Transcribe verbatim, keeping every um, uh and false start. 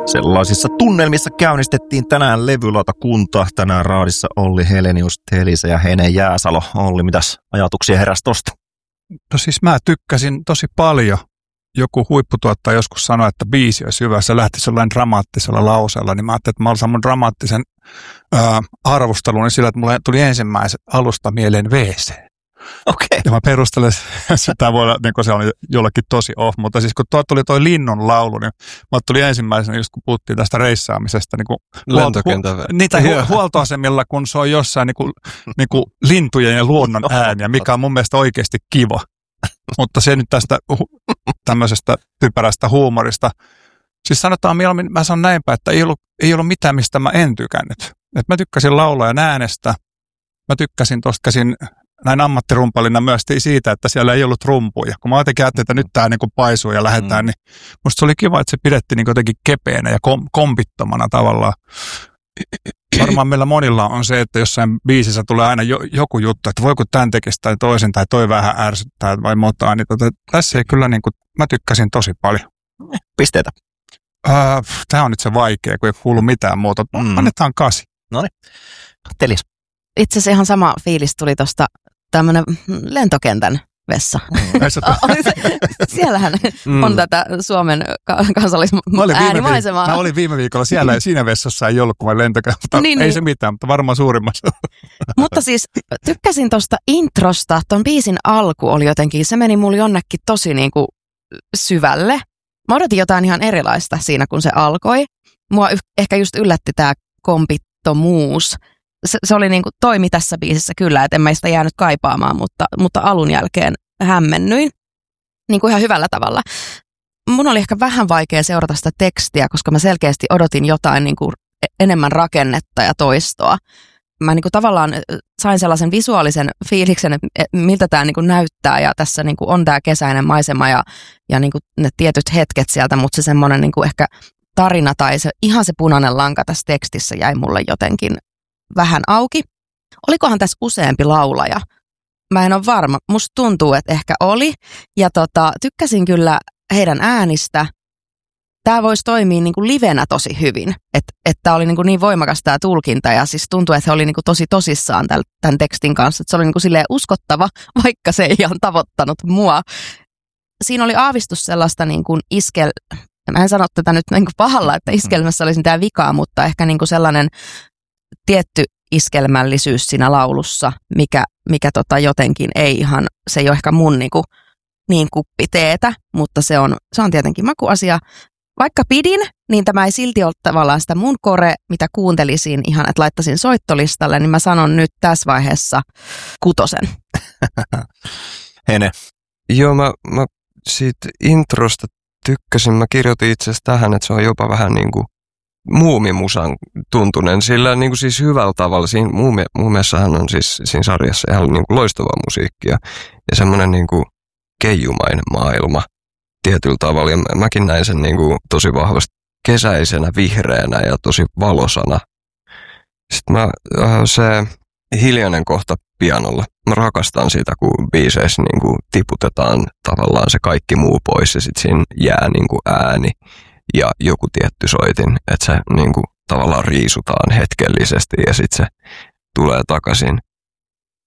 Sellaisissa tunnelmissa käynnistettiin tänään Levylautakunta. Tänään raadissa Olli Helenius, Telisa ja Hene Jääsalo. Olli, mitäs ajatuksia heräsi tosta? No siis mä tykkäsin tosi paljon. Joku huipputuottaja joskus sanoi, että biisi olisi hyvä, se lähtisi jollain dramaattisella lauseella, niin mä ajattelin, että mä olisin mun dramaattisen ää, arvostelun niin sillä, että mulle tuli ensimmäiset alusta mieleen V C. Okei. Okay. Ja mä perustelen, sitä voi olla, niin kuin se on jollekin tosi off, mutta siis kun tuo tuli toi Linnun laulu, niin mä tuli ensimmäisenä, just kun puhuttiin tästä reissaamisesta, niin kuin lentokentän hu- niitä hu- huoltoasemilla, kun se on jossain niin kuin, niin kuin lintujen ja luonnon ääniä, mikä on mun mielestä oikeasti kiva. Mutta se nyt tästä hu- tämmöisestä typerästä huumorista. Siis sanotaan mieluummin, mä sanon näinpä, että ei ollut, ei ollut mitään, mistä mä en tykännyt. Et mä tykkäsin laulajan äänestä, mä tykkäsin tosta käsin näin ammattirumpalina myös siitä, että siellä ei ollut rumpuja. Kun mä jotenkin ajattelin, että nyt tää niin kuin paisuu ja lähdetään, mm. niin musta se oli kiva, että se pidettiin niin jotenkin kepeänä ja kom- kompittomana tavallaan. Varmaan meillä monilla on se, että jossain biisissä tulee aina jo, joku juttu, että voiko tämän tekisi tai toisen tai toi vähän ärsyttää vai motaa. Niin tota, tässä ei kyllä niin kuin, mä tykkäsin tosi paljon. Pisteitä. Öö, Tämä on nyt se vaikea, kun ei kuulu mitään muuta. Mm. Annetaan kasi. Noniin. Telis. Itse asiassa ihan sama fiilis tuli tuosta tämmöinen lentokentän vessa. Mm. Siellähän mm. on tätä Suomen kansallis-äänimaisemaa. Mä olin viime viikolla siellä ja siinä vessassa ei ollut kuin lentokenttä, mutta niin, ei niin. se mitään, mutta varmaan suurimmassa. Mutta siis tykkäsin tuosta introsta, ton biisin alku oli jotenkin, se meni mulle jonnekin tosi niin kuin syvälle. Mä odotin jotain ihan erilaista siinä, kun se alkoi. Mua ehkä just yllätti tää kompittomuus. Se, se oli niin kuin toimi tässä biisissä kyllä, että en mä sitä jäänyt kaipaamaan, mutta, mutta alun jälkeen hämmennyin niin kuin ihan hyvällä tavalla. Mun oli ehkä vähän vaikea seurata sitä tekstiä, koska mä selkeästi odotin jotain niin kuin enemmän rakennetta ja toistoa. Mä niin kuin tavallaan sain sellaisen visuaalisen fiiliksen, että miltä tämä niin kuin näyttää ja tässä niin kuin on tämä kesäinen maisema ja, ja niin kuin ne tietyt hetket sieltä, mutta se semmoinen niin kuin ehkä tarina tai se, ihan se punainen lanka tässä tekstissä jäi mulle jotenkin vähän auki. Olikohan tässä useampi laulaja? Mä en ole varma. Musta tuntuu, että ehkä oli. Ja tota, tykkäsin kyllä heidän äänistä. Tämä voisi toimia niin kuin livenä tosi hyvin. Että et tämä oli niin, kuin niin voimakas tämä tulkinta. Ja siis tuntui, että he oli niin kuin tosi tosissaan täl, tämän tekstin kanssa. Että se oli niin kuin silleen uskottava, vaikka se ei ihan tavoittanut mua. Siinä oli aavistus sellaista niin kuin iskel... Mä en sano tätä nyt niin kuin pahalla, että iskelmässä olisi mitään vikaa, mutta ehkä niin kuin sellainen tietty iskelmällisyys siinä laulussa, mikä, mikä tota jotenkin ei ihan, se ei ole ehkä mun niinku, niin kuppiteetä, mutta se on, se on tietenkin makuasia. Vaikka pidin, niin tämä ei silti ole tavallaan sitä mun kore, mitä kuuntelisin ihan, että laittaisin soittolistalle, niin mä sanon nyt tässä vaiheessa kutosen. Hene. Joo, mä, mä siitä introsta tykkäsin. Mä kirjoitin itse asiassa tähän, että se on jopa vähän niin kuin muumimusan tuntunen, sillä niin kuin siis hyvällä tavalla. Siinä muume, muumeessahan on siis siinä sarjassa ihan niin kuin loistavaa musiikkia ja semmoinen niin kuin keijumainen maailma tietyllä tavalla. Ja mäkin näin sen niin kuin tosi vahvasti kesäisenä, vihreänä ja tosi valosana. Sitten mä, se hiljainen kohta pianolla. Mä rakastan sitä, kun biiseissä niin kuin tiputetaan tavallaan se kaikki muu pois ja sitten siinä jää niin kuin ääni ja joku tietty soitin, että se niin kuin tavallaan riisutaan hetkellisesti ja sitten se tulee takaisin.